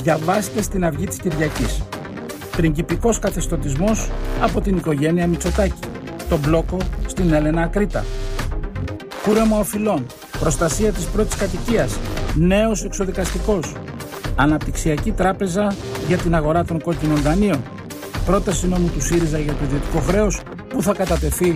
Διαβάστε στην Αυγή της Κυριακής. Πριγκιπικός καθεστωτισμός από την οικογένεια Μητσοτάκη. Το μπλόκο στην Έλενα Ακρίτα. Κούρεμα οφειλών. Προστασία της πρώτης κατοικίας. Νέος εξοδικαστικός. Αναπτυξιακή τράπεζα για την αγορά των κόκκινων δανείων. Πρόταση νόμου του ΣΥΡΙΖΑ για το ιδιωτικό χρέος που θα κατατεθεί